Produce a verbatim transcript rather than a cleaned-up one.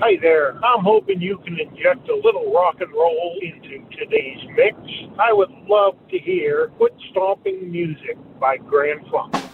Hi there. I'm hoping you can inject a little rock and roll into today's mix. I would love to hear foot stomping music by Grand Funk.